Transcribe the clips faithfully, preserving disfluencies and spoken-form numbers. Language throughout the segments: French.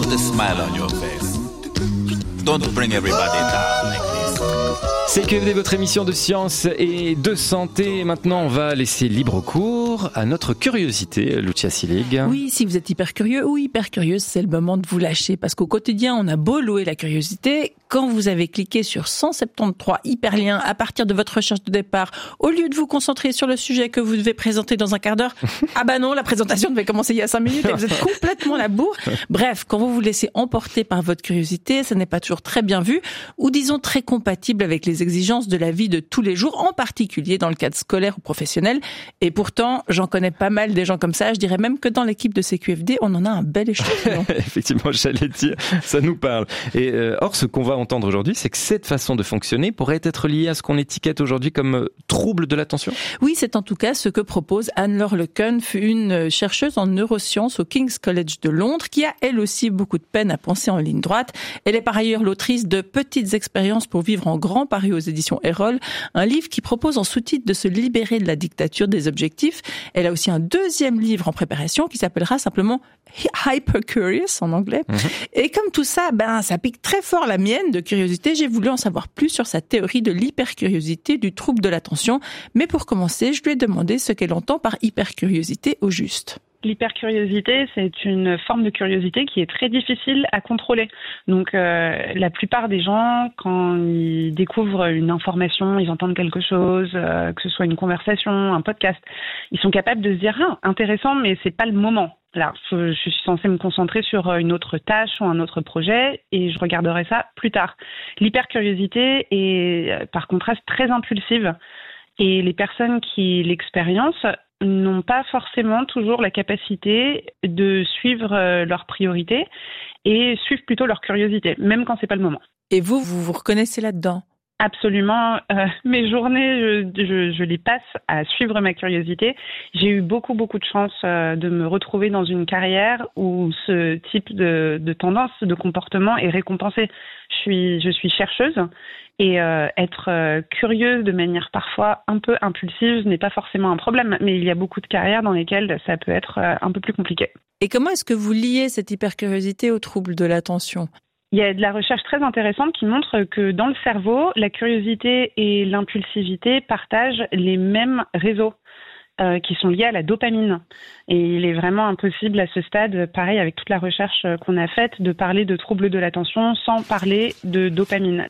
Put a smile on your face. Don't bring everybody down like this. C'est Q F D, votre émission de science et de santé. Maintenant, on va laisser libre cours à notre curiosité, Lucia Sillig. Oui, si vous êtes hyper curieux ou hyper curieuse, c'est le moment de vous lâcher. Parce qu'au quotidien, on a beau louer la curiosité. Quand vous avez cliqué sur cent soixante-treize hyperliens à partir de votre recherche de départ, au lieu de vous concentrer sur le sujet que vous devez présenter dans un quart d'heure, ah bah non, la présentation devait commencer il y a cinq minutes et vous êtes complètement la bourre. Bref, quand vous vous laissez emporter par votre curiosité, ça n'est pas toujours très bien vu, ou disons très compatible avec les exigences de la vie de tous les jours, en particulier dans le cadre scolaire ou professionnel. Et pourtant, j'en connais pas mal des gens comme ça. Je dirais même que dans l'équipe de C Q F D, on en a un bel échantillon. Effectivement, j'allais dire, ça nous parle. Et euh, or, ce qu'on va entendre aujourd'hui, c'est que cette façon de fonctionner pourrait être liée à ce qu'on étiquette aujourd'hui comme euh, trouble de l'attention. Oui, c'est en tout cas ce que propose Anne-Laure Lekunf, une chercheuse en neurosciences au King's College de Londres, qui a elle aussi beaucoup de peine à penser en ligne droite. Elle est par ailleurs l'autrice de Petites expériences pour vivre en grand, paru aux éditions Erol, un livre qui propose en sous-titre de se libérer de la dictature des objectifs. Elle a aussi un deuxième livre en préparation qui s'appellera simplement Hyper Curious en anglais. Mmh. Et comme tout ça, ben, ça pique très fort la mienne de curiosité. J'ai voulu en savoir plus sur sa théorie de l'hypercuriosité, du trouble de l'attention. Mais pour commencer, je lui ai demandé ce qu'elle entend par hypercuriosité au juste. L'hypercuriosité, c'est une forme de curiosité qui est très difficile à contrôler. Donc, euh, la plupart des gens, quand ils découvrent une information, ils entendent quelque chose, euh, que ce soit une conversation, un podcast, ils sont capables de se dire ah, intéressant, mais c'est pas le moment. Là, je suis censée me concentrer sur une autre tâche ou un autre projet et je regarderai ça plus tard. L'hypercuriosité est, par contraste, très impulsive et les personnes qui l'expérimentent n'ont pas forcément toujours la capacité de suivre leurs priorités et suivent plutôt leur curiosité, même quand c'est pas le moment. Et vous, vous vous reconnaissez là-dedans ? Absolument. Euh, mes journées, je, je, je les passe à suivre ma curiosité. J'ai eu beaucoup, beaucoup de chance euh, de me retrouver dans une carrière où ce type de, de tendance, de comportement est récompensé. Je suis, je suis chercheuse et euh, être euh, curieuse de manière parfois un peu impulsive n'est pas forcément un problème, mais il y a beaucoup de carrières dans lesquelles ça peut être euh, un peu plus compliqué. Et comment est-ce que vous liez cette hypercuriosité au trouble de l'attention ? Il y a de la recherche très intéressante qui montre que dans le cerveau, la curiosité et l'impulsivité partagent les mêmes réseaux euh, qui sont liés à la dopamine. Et il est vraiment impossible à ce stade, pareil avec toute la recherche qu'on a faite, de parler de troubles de l'attention sans parler de dopamine.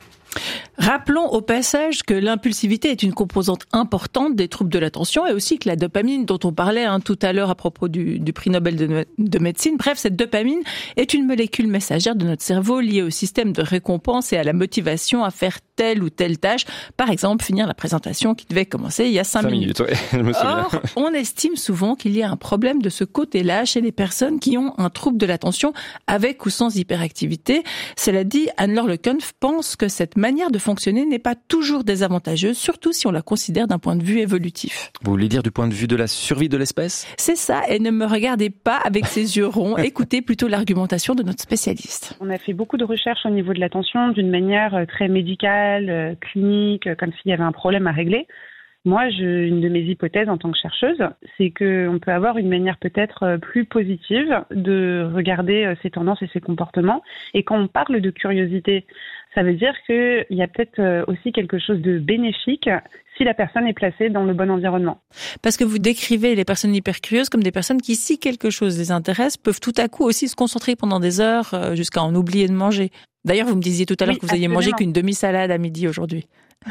Rappelons au passage que l'impulsivité est une composante importante des troubles de l'attention et aussi que la dopamine dont on parlait hein, tout à l'heure à propos du, du prix Nobel de, de médecine, bref, cette dopamine est une molécule messagère de notre cerveau liée au système de récompense et à la motivation à faire telle ou telle tâche. Par exemple, finir la présentation qui devait commencer il y a cinq, cinq minutes. minutes ouais, je me souviens. Or, on estime souvent qu'il y a un problème de ce côté-là chez les personnes qui ont un trouble de l'attention avec ou sans hyperactivité. Cela dit, Anne-Laure Lekunf pense que cette manière de fonctionner n'est pas toujours désavantageuse, surtout si on la considère d'un point de vue évolutif. Vous voulez dire du point de vue de la survie de l'espèce ? C'est ça, et ne me regardez pas avec ces yeux ronds, écoutez plutôt l'argumentation de notre spécialiste. On a fait beaucoup de recherches au niveau de l'attention d'une manière très médicale, clinique, comme s'il y avait un problème à régler. Moi, je, une de mes hypothèses en tant que chercheuse, c'est qu'on peut avoir une manière peut-être plus positive de regarder ces tendances et ces comportements. Et quand on parle de curiosité, ça veut dire qu'il y a peut-être aussi quelque chose de bénéfique si la personne est placée dans le bon environnement. Parce que vous décrivez les personnes hypercurieuses comme des personnes qui, si quelque chose les intéresse, peuvent tout à coup aussi se concentrer pendant des heures jusqu'à en oublier de manger. D'ailleurs, vous me disiez tout à l'heure oui, que vous aviez mangé qu'une demi-salade à midi aujourd'hui.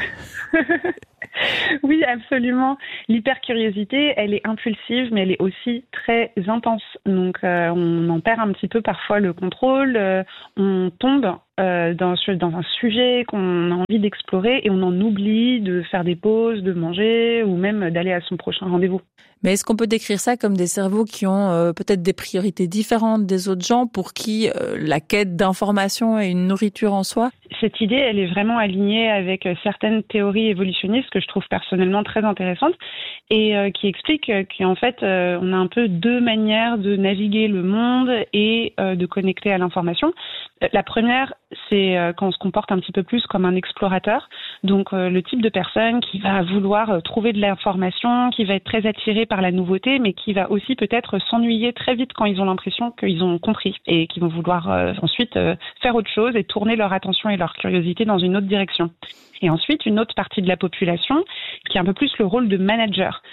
Oui, absolument. L'hypercuriosité, elle est impulsive, mais elle est aussi très intense. Donc, euh, on en perd un petit peu parfois le contrôle. Euh, on tombe euh, dans, dans un sujet qu'on a envie d'explorer et on en oublie de faire des pauses, de manger ou même d'aller à son prochain rendez-vous. Mais est-ce qu'on peut décrire ça comme des cerveaux qui ont euh, peut-être des priorités différentes des autres gens pour qui euh, la quête d'information est une nourriture en soi ? Cette idée, elle est vraiment alignée avec certaines théories évolutionnistes que je trouve personnellement très intéressantes et euh, qui expliquent qu'en fait, euh, on a un peu deux manières de naviguer le monde et euh, de connecter à l'information. La première, c'est quand on se comporte un petit peu plus comme un explorateur. Donc, euh, le type de personne qui va vouloir trouver de l'information, qui va être très attiré par la nouveauté, mais qui va aussi peut-être s'ennuyer très vite quand ils ont l'impression qu'ils ont compris et qui vont vouloir euh, ensuite euh, faire autre chose et tourner leur attention et leur curiosité dans une autre direction. Et ensuite, une autre partie de la population qui a un peu plus le rôle de manager.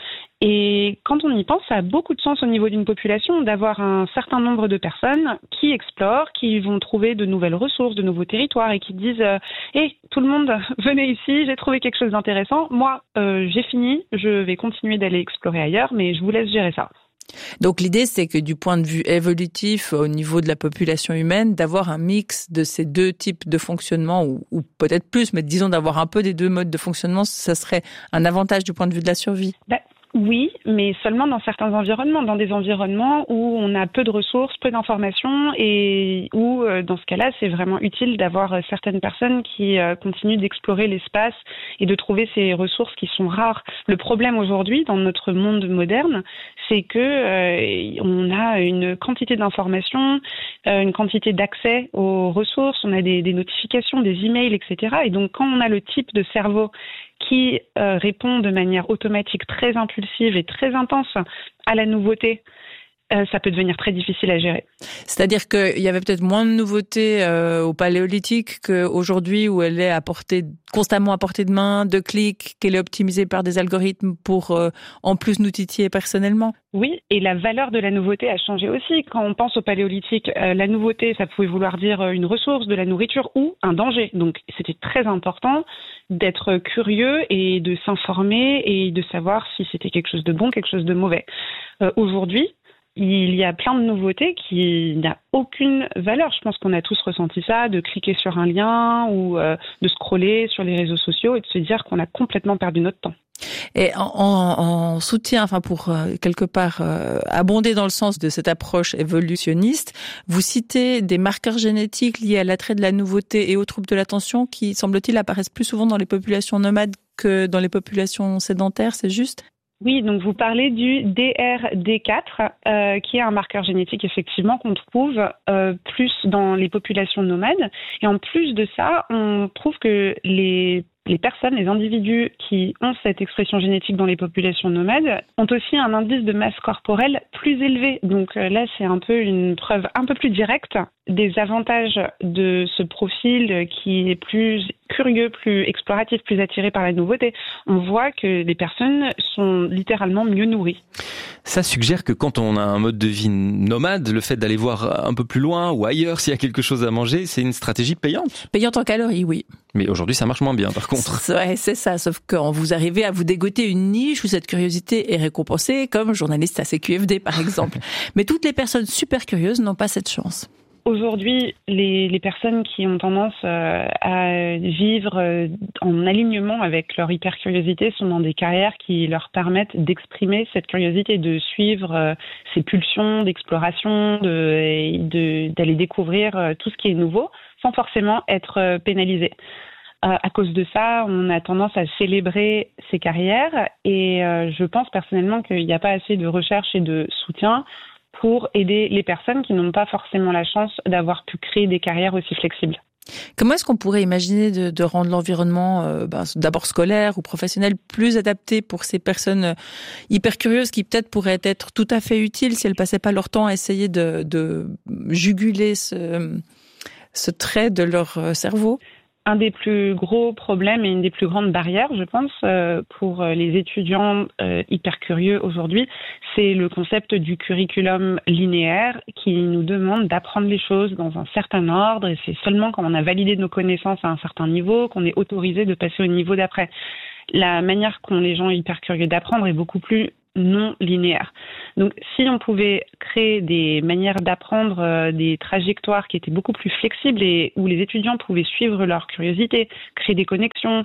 Et quand on y pense, ça a beaucoup de sens au niveau d'une population d'avoir un certain nombre de personnes qui explorent, qui vont trouver de nouvelles ressources, de nouveaux territoires et qui disent euh, « Hé, tout le monde, venez ici, j'ai trouvé quelque chose d'intéressant. Moi, euh, j'ai fini, je vais continuer d'aller explorer ailleurs, mais je vous laisse gérer ça. » Donc l'idée, c'est que du point de vue évolutif, au niveau de la population humaine, d'avoir un mix de ces deux types de fonctionnement, ou, ou peut-être plus, mais disons d'avoir un peu des deux modes de fonctionnement, ça serait un avantage du point de vue de la survie. Ben, oui, mais seulement dans certains environnements, dans des environnements où on a peu de ressources, peu d'informations et où, dans ce cas-là, c'est vraiment utile d'avoir certaines personnes qui continuent d'explorer l'espace et de trouver ces ressources qui sont rares. Le problème aujourd'hui, dans notre monde moderne, c'est que euh, on a une quantité d'informations, euh, une quantité d'accès aux ressources, on a des, des notifications, des emails, et cetera. Et donc, quand on a le type de cerveau qui euh, répond de manière automatique, très impulsive et très intense à la nouveauté, euh, ça peut devenir très difficile à gérer. C'est-à-dire qu'il y avait peut-être moins de nouveautés euh, au Paléolithique qu'aujourd'hui, où elle est à portée, constamment à portée de main, de clics, qu'elle est optimisée par des algorithmes pour euh, en plus nous titiller personnellement. Oui, et la valeur de la nouveauté a changé aussi. Quand on pense au Paléolithique, euh, la nouveauté, ça pouvait vouloir dire une ressource, de la nourriture ou un danger. Donc, c'était très important d'être curieux et de s'informer et de savoir si c'était quelque chose de bon, quelque chose de mauvais. Euh, aujourd'hui, il y a plein de nouveautés qui n'ont aucune valeur. Je pense qu'on a tous ressenti ça, de cliquer sur un lien ou euh, de scroller sur les réseaux sociaux et de se dire qu'on a complètement perdu notre temps. Et en, en, en soutien, enfin pour euh, quelque part euh, abonder dans le sens de cette approche évolutionniste, vous citez des marqueurs génétiques liés à l'attrait de la nouveauté et aux troubles de l'attention qui, semble-t-il, apparaissent plus souvent dans les populations nomades que dans les populations sédentaires, c'est juste ? Oui, donc vous parlez du D R D quatre, euh, qui est un marqueur génétique effectivement qu'on trouve euh, plus dans les populations nomades. Et en plus de ça, on trouve que les les personnes, les individus qui ont cette expression génétique dans les populations nomades ont aussi un indice de masse corporelle plus élevé. Donc là, c'est un peu une preuve un peu plus directe des avantages de ce profil qui est plus curieux, plus exploratif, plus attiré par la nouveauté. On voit que les personnes sont littéralement mieux nourries. Ça suggère que quand on a un mode de vie nomade, le fait d'aller voir un peu plus loin ou ailleurs s'il y a quelque chose à manger, c'est une stratégie payante. Payante en calories, oui. Mais aujourd'hui, ça marche moins bien, par contre. Ouais, c'est ça. Sauf que quand vous arrivez à vous dégoter une niche où cette curiosité est récompensée, comme journaliste à C Q F D, par exemple. Mais toutes les personnes super curieuses n'ont pas cette chance. Aujourd'hui, les, les personnes qui ont tendance euh, à vivre euh, en alignement avec leur hypercuriosité sont dans des carrières qui leur permettent d'exprimer cette curiosité, de suivre euh, ces pulsions d'exploration, de, de, d'aller découvrir euh, tout ce qui est nouveau, sans forcément être euh, pénalisé. Euh, à cause de ça, on a tendance à célébrer ces carrières et euh, je pense personnellement qu'il n'y a pas assez de recherche et de soutien pour aider les personnes qui n'ont pas forcément la chance d'avoir pu créer des carrières aussi flexibles. Comment est-ce qu'on pourrait imaginer de, de rendre l'environnement, euh, ben, d'abord scolaire ou professionnel, plus adapté pour ces personnes hyper curieuses qui peut-être pourraient être tout à fait utiles si elles passaient pas leur temps à essayer de, de juguler ce, ce trait de leur cerveau ? Un des plus gros problèmes et une des plus grandes barrières, je pense, euh, pour les étudiants euh, hyper curieux aujourd'hui, c'est le concept du curriculum linéaire qui nous demande d'apprendre les choses dans un certain ordre et c'est seulement quand on a validé nos connaissances à un certain niveau qu'on est autorisé de passer au niveau d'après. La manière qu'ont les gens hyper curieux d'apprendre est beaucoup plus non linéaire. Donc, si on pouvait créer des manières d'apprendre, euh, des trajectoires qui étaient beaucoup plus flexibles et où les étudiants pouvaient suivre leur curiosité, créer des connexions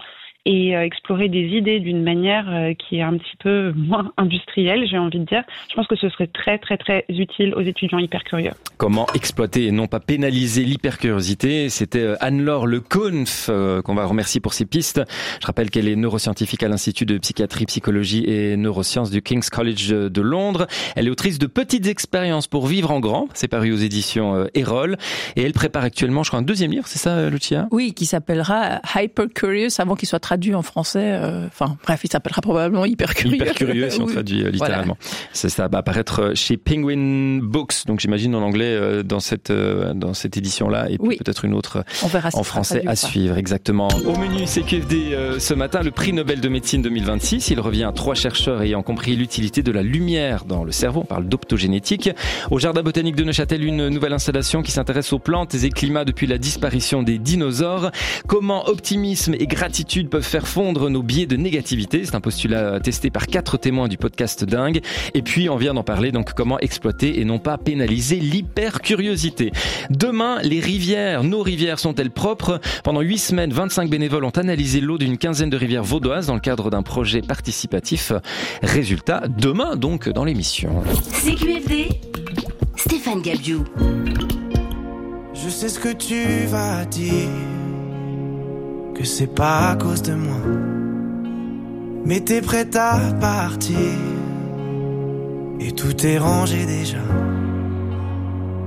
et euh, explorer des idées d'une manière euh, qui est un petit peu moins industrielle, j'ai envie de dire. Je pense que ce serait très très très utile aux étudiants hyper curieux. Comment exploiter et non pas pénaliser l'hypercuriosité. C'était Anne-Laure Leconf euh, qu'on va remercier pour ses pistes. Je rappelle qu'elle est neuroscientifique à l'Institut de psychiatrie, psychologie et neurosciences du King's College de Londres. Elle est autrice de Petites expériences pour vivre en grand. C'est paru aux éditions euh, Erol. Et elle prépare actuellement, je crois, un deuxième livre, c'est ça, Lucia ? Oui, qui s'appellera Hyper Curious, avant qu'il soit traduit en français. Euh, enfin, bref, il s'appellera probablement Hyper Curieux. Hyper Curieux, si on oui. traduit euh, littéralement. Voilà. Ça, ça va apparaître chez Penguin Books, donc j'imagine en anglais euh, dans cette euh, dans cette édition-là, et puis oui. peut-être une autre on verra si en français à suivre, exactement. Au menu C Q F D euh, ce matin, le prix Nobel de médecine deux mille vingt-six. Il revient à trois chercheurs ayant compris l'utilité de la lumière dans le cerveau. On parle d'optogénétique. Au Jardin botanique de Neuchâtel, une nouvelle installation qui s'intéresse aux plantes et climats depuis la disparition des dinosaures. Comment optimisme et gratitude peuvent faire fondre nos biais de négativité. C'est un postulat testé par quatre témoins du podcast Dingue. Et puis, on vient d'en parler, donc comment exploiter et non pas pénaliser l'hypercuriosité. Demain, les rivières, nos rivières sont-elles propres ? Pendant huit semaines, vingt-cinq bénévoles ont analysé l'eau d'une quinzaine de rivières vaudoises dans le cadre d'un projet participatif. Résultat, demain donc dans l'émission. C Q F D, Stéphane Gabiou. Je sais ce que tu vas dire, que c'est pas à cause de moi, mais t'es prête à partir, et tout est rangé déjà.